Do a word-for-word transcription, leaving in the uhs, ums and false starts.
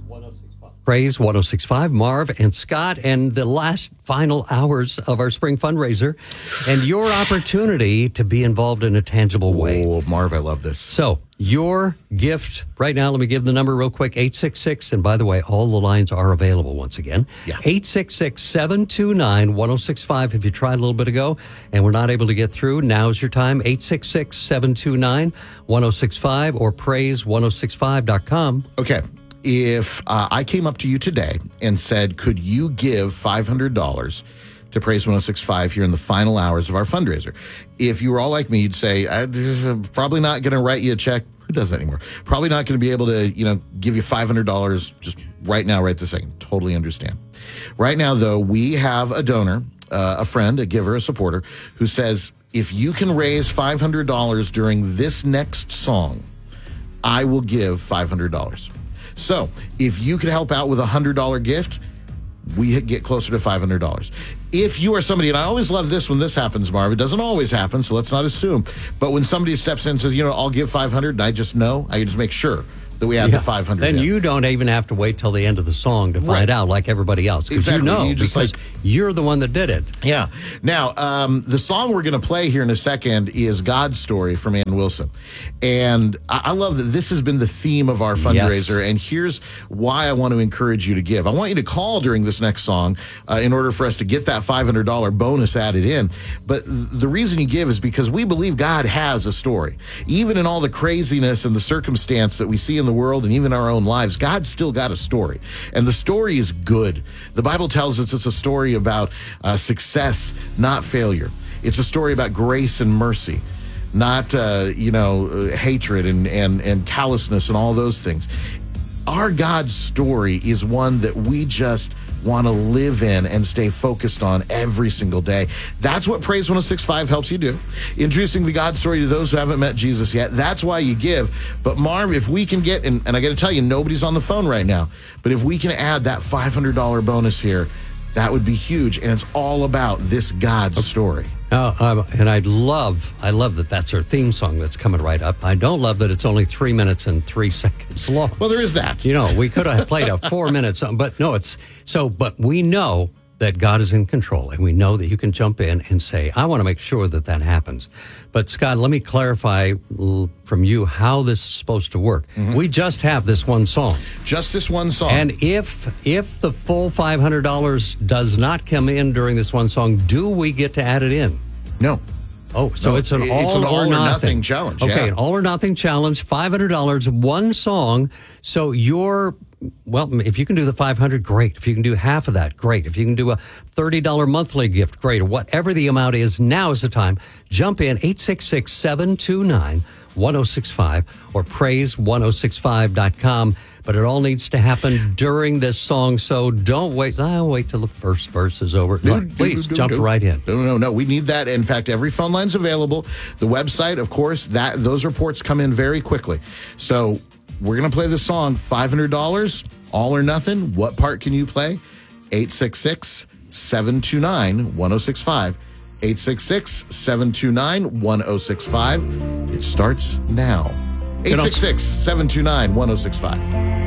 Praise one oh six point five, Marv and Scott, and the last final hours of our spring fundraiser, and your opportunity to be involved in a tangible way. Oh, Marv, I love this. So, your gift right now, let me give the number real quick, eight six six, and by the way, all the lines are available once again. Yeah. eight six six, seven two nine, one oh six five. If you tried a little bit ago and we're not able to get through, now's your time, eight six six, seven two nine, one oh six five or praise one oh six five dot com. Okay. If uh, I came up to you today and said, could you give five hundred dollars to Praise one oh six point five here in the final hours of our fundraiser? If you were all like me, you'd say, I'm probably not going to write you a check. Who does that anymore? Probably not going to be able to, you know, give you five hundred dollars just right now, right this second. Totally understand. Right now, though, we have a donor, uh, a friend, a giver, a supporter, who says, if you can raise five hundred dollars during this next song, I will give five hundred dollars. So if you could help out with a one hundred dollars gift, we get closer to five hundred dollars. If you are somebody, and I always love this when this happens, Marv, it doesn't always happen, so let's not assume. But when somebody steps in and says, you know, I'll give five hundred dollars, and I just know, I just make sure that we add Yeah. the five hundred dollars. Then in. you don't even have to wait till the end of the song to find Right. out like everybody else. Because Exactly. you know, You just because like- you're the one that did it. Yeah. Now, um, the song we're going to play here in a second is God's Story from Ann Wilson. And I, I love that this has been the theme of our fundraiser. Yes. And here's why I want to encourage you to give. I want you to call during this next song uh, in order for us to get that five hundred dollars bonus added in. But the reason you give is because we believe God has a story. Even in all the craziness and the circumstance that we see in the world and even our own lives, God's still got a story. And the story is good. The Bible tells us it's a story about uh, success, not failure. It's a story about grace and mercy, not, uh, you know, uh, hatred and, and, and callousness and all those things. Our God's story is one that we just want to live in and stay focused on every single day. That's what Praise one oh six point five helps you do. Introducing the God story to those who haven't met Jesus yet. That's why you give. But Marv, if we can get, and, and I got to tell you, nobody's on the phone right now, but if we can add that five hundred dollars bonus here, that would be huge. And it's all about this God's story. Oh, um, and I love, I love that that's our theme song that's coming right up. I don't love that it's only three minutes and three seconds long. Well, there is that. You know, we could have played a four minutes, but no, it's so, but we know that God is in control, and we know that you can jump in and say, I want to make sure that that happens. But Scott, let me clarify from you how this is supposed to work. Mm-hmm. We just have this one song. Just this one song. And if if the full five hundred dollars does not come in during this one song, do we get to add it in? No. Oh, so No, it's an all, it's an all or, or nothing. nothing challenge, Okay, yeah. an all or nothing challenge, five hundred dollars, one song. So you're, well, if you can do the five hundred dollars, great. If you can do half of that, great. If you can do a thirty dollars monthly gift, great. Or whatever the amount is, now is the time. Jump in, eight six six, seven two nine, one oh six five or praise one oh six five dot com. But it all needs to happen during this song, so don't wait. I'll wait till the first verse is over. No, Please, no, no, jump no. right in. No, no, no. We need that. In fact, every phone line's available. The website, of course, that those reports come in very quickly. So we're going to play the song, five hundred dollars, all or nothing. What part can you play? eight six six, seven two nine, one oh six five. eight six six, seven two nine, one oh six five. It starts now. eight six six, seven two nine, one oh six five.